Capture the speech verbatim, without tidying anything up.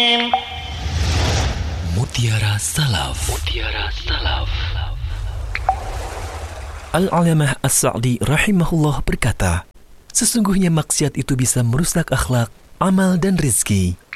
Mutiara Salaf. Mutiara Salaf. Al-Alamah As-Sa'di rahimahullah berkata, sesungguhnya maksiat itu bisa merusak akhlak, amal dan rizki.